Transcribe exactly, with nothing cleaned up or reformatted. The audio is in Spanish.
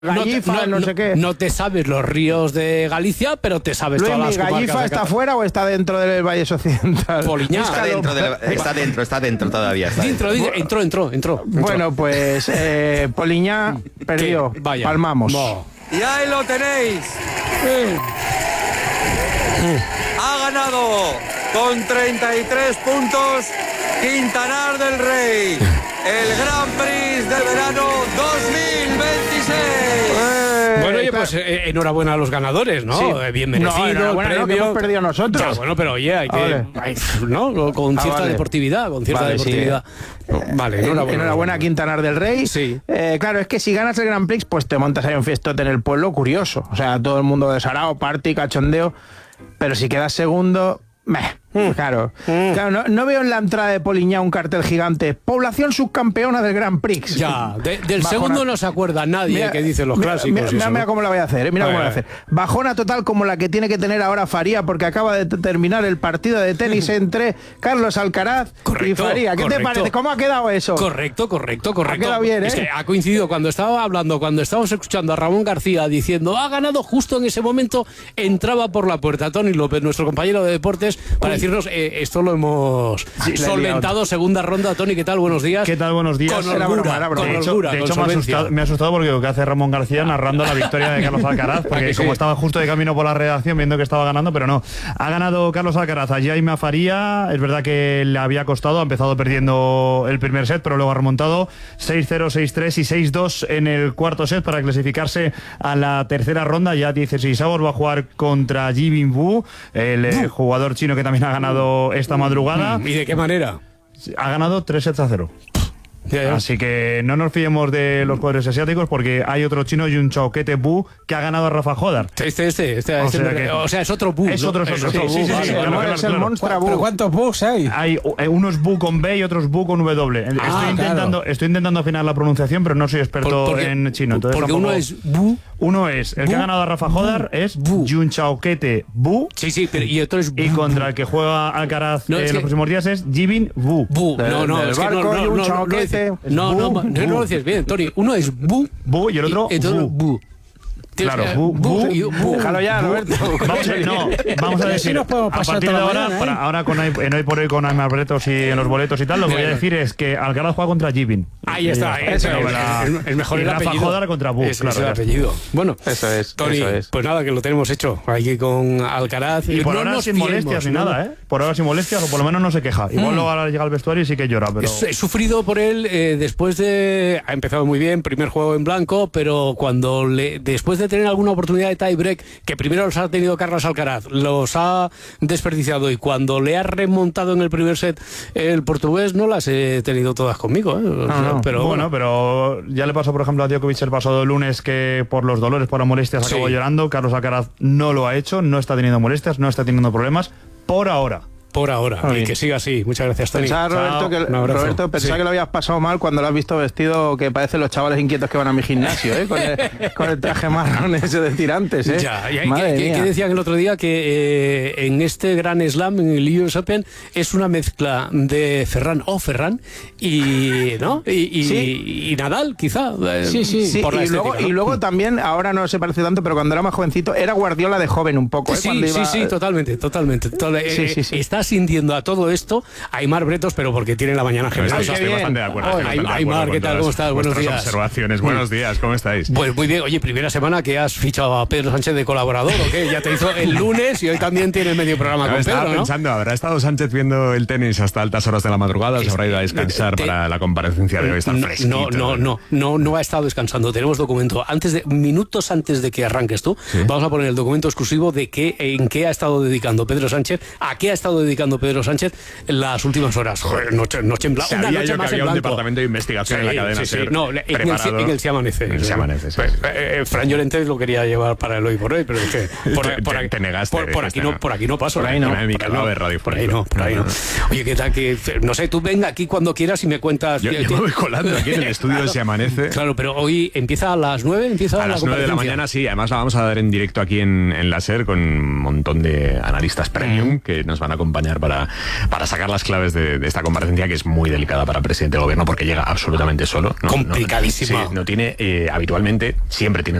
Gallifa, no, te, no, no sé qué. No te sabes los ríos de Galicia, pero te sabes Luis, todas las comarcas. ¿Gallifa de está Cata- fuera o está dentro del Valle Occidental? Poliñá. Está dentro, de la- está dentro, está dentro todavía. Está Dentro, dentro. dentro, entró, entró, entró. entró. Bueno, pues eh, Poliñá perdió. ¿Qué? Vaya. Palmamos. Bo. Y ahí lo tenéis. Ha ganado con treinta y tres puntos Quintanar del Rey, el Gran Prix de verano dos mil veintiséis. Eh, Bueno, oye, claro. pues eh, enhorabuena a los ganadores, ¿no? Sí. Eh, Bien merecido, No, el enhorabuena, no, que premio. hemos perdido nosotros. Ya, bueno, pero oye, hay que... Vale. hay- ¿no? Con Ah, cierta vale. deportividad, con cierta Vale, sí, deportividad. Vale, enhorabuena. Enhorabuena a Quintanar del Rey. Sí. Eh, claro, es que si ganas el Grand Prix, pues te montas ahí un fiestote en el pueblo curioso. O sea, todo el mundo desarao, party, cachondeo. Pero si quedas segundo, meh, claro. Claro, no, no veo en la entrada de Poliñá un cartel gigante. Población subcampeona del Grand Prix. Ya, de- del Bajona. segundo no se acuerda nadie Mira, que dice los mira, clásicos. Mira, y mira, eso, mira ¿no? cómo la voy a hacer, eh, mira A cómo ver, la voy a a hacer. Bajona total como la que tiene que tener ahora Faría, porque acaba de t- terminar el partido de tenis entre Carlos Alcaraz Correcto, y Faría. ¿Qué te correcto. parece? ¿Cómo ha quedado eso? Correcto, correcto, correcto. Ha quedado bien, ¿eh? Es que ha coincidido cuando estaba hablando, cuando estábamos escuchando a Ramón García diciendo ha ganado, justo en ese momento entraba por la puerta Tony López, nuestro compañero de deportes, para decirnos eh, esto lo hemos Sí, le he solventado. liado. Segunda ronda. Tony, ¿qué tal? Buenos días. ¿Qué tal? Buenos días. Con Era holgura, broma, era broma. con De hecho, holgura, de con hecho me, ha solvencia. asustado, me ha asustado porque lo que hace Ramón García narrando la victoria de Carlos Alcaraz, ¿A porque que sí? como estaba justo de camino por la redacción viendo que estaba ganando, pero no. Ha ganado Carlos Alcaraz a Jaime Faría. Es verdad que le había costado, ha empezado perdiendo el primer set, pero luego ha remontado seis cero, seis tres y seis dos en el cuarto set para clasificarse a la tercera ronda. Ya dieciséis avos, va a jugar contra Jibin Wu, el eh, jugador chino que también ha ganado esta madrugada. ¿Y de qué manera? Ha ganado tres sets a cero. Ya, ya. Así que no nos fiemos de los jugadores asiáticos porque hay otro chino, Yun Chaoquete Bu, que ha ganado a Rafa Jodar. Este, este, este, O este sea me- que- o sea, es otro bug. Es ¿no? otro, es otro, otro sí, bug, sí, sí, vale, sí, vale, claro, vale. claro, es el claro. Monstra ¿Pero Bu. cuántos bugs hay? Hay eh, unos Bu con B y otros Bu con W. Estoy, Ah, intentando, claro. estoy intentando afinar la pronunciación, pero no soy experto Por- porque- en chino. Entonces porque tampoco- uno es bu. Uno es el que Bu, ha ganado a Rafa Jodar, es Bu. Yun Chaoquete Bu. Sí, sí, pero, y otro es bu. Y contra el que juega Alcaraz No, eh, es en que- los próximos días es Jibin Wu. Bu, Del- no, no, del es que no, barco no, y un no, no, chaoquete. no, no, no, Bu, no, no bu. lo dices bien, Tony. Uno es bu. Bu y el otro entonces, bu. bu. Tienes Claro, que- bu, bu, y- bu. Déjalo ya, Roberto. Vamos a, no, vamos a Así decir, nos podemos a pasar partir de toda la ahora, mañana, ¿eh? para, ahora con hoy, en hoy por hoy con Aymar Bretos y en los boletos y tal, lo que voy a Bien. decir es que Alcaraz juega contra Jibin. Ahí está, Y ya eso No es, me la- es, es mejor y el Rafa apellido. Jodar contra Bu, Ese claro, es el ya está. apellido. Bueno, Eso es, Tony, eso es. pues nada, que lo tenemos hecho aquí con Alcaraz. Y por No ahora nos sin fiemos, molestias ni no, nada, no. ¿eh? Por ahora sin molestias, o por lo menos no se queja. Igual Mm. luego ahora llega al vestuario y sí que llora, pero... Es- He sufrido por él eh, después de... Ha empezado muy bien, primer juego en blanco, pero cuando le, después de tener alguna oportunidad de tie break, que primero los ha tenido Carlos Alcaraz, los ha desperdiciado y cuando le ha remontado en el primer set el portugués, no las he tenido todas conmigo. ¿eh? O sea, no. Pero bueno, pero ya le pasó, por ejemplo, a Djokovic el pasado lunes que por los dolores, por las molestias, Sí. acabó llorando. Carlos Alcaraz no lo ha hecho, no está teniendo molestias, no está teniendo problemas, por ahora. por ahora, Muy y bien. que siga así. Muchas gracias, Tony. Pensaba, Roberto, Chao. que, Un abrazo. Roberto, pensaba Sí. que lo habías pasado mal cuando lo has visto vestido que parecen los chavales inquietos que van a mi gimnasio, ¿eh? Con el, con el traje marrón ese de tirantes, ¿eh? Ya, y- Madre que, que- mía. que decían el otro día que eh, en este gran slam, en el U S Open, es una mezcla de Ferran o Ferran y, ¿no? y, y, Sí. y Nadal, quizá. eh, Sí, sí, sí. por la Y luego, estética, ¿no? y luego también, ahora no se parece tanto, pero cuando era más jovencito, era Guardiola de joven un poco, ¿eh? Sí, Cuando sí, iba- sí, totalmente, totalmente. Todo- Sí, eh, sí, sí. Está sintiendo a todo esto Aymar Bretos, pero porque tiene la mañana Estoy, generosa. qué estoy bien. bastante de acuerdo. Hola, estoy bastante de Aymar, acuerdo ¿qué con tal? todas ¿Cómo estás? Buenos vuestras días. observaciones. Buenos días, ¿cómo estáis? Pues muy bien, oye, primera semana que has fichado a Pedro Sánchez de colaborador, ¿o qué? Ya te hizo el lunes y hoy también tiene medio programa Yo con estaba Pedro, ¿no? pensando, ¿habrá estado Sánchez viendo el tenis hasta altas horas de la madrugada? ¿Se habrá ido a descansar Te- para la comparecencia de hoy? Estar No, fresquito. no, no, no, no, no ha estado descansando. Tenemos documento. Antes de, minutos antes de que arranques tú, vamos a poner el documento exclusivo de qué, en qué ha estado dedicando Pedro Sánchez, a qué ha estado dedicando Pedro Sánchez en las últimas horas. Joder, noche, noche en blanco. Una Sabía noche yo que más en había un blanco. departamento de investigación en la Sí, cadena sí, sí. SER No, en el, preparado. en el Se Amanece. En el Se Amanece, sí, Pues, sí. eh, eh, Fran Llorente lo quería llevar para el hoy por hoy, pero es que por, Te- por te- aquí, te negaste, por, por aquí dijiste no, no. por aquí no paso. Por ahí no. Una emisora de radio por ahí no, por ahí no. No, no, Oye, ¿qué tal? Que, no sé, tú venga aquí cuando quieras y me cuentas. Yo, eh, yo ti- me voy colando aquí en el estudio Claro. de Se Amanece. Claro, pero hoy empieza a las nueve, empieza A la las nueve de la comparecencia. mañana, sí. Además la vamos a dar en directo aquí en, en la SER con un montón de analistas premium que nos van a acompañar. acompañar para, para sacar las claves de, de esta comparecencia, que es muy delicada para el presidente del gobierno porque llega absolutamente solo. No, Complicadísima. No, sí, no tiene, eh, habitualmente, siempre tiene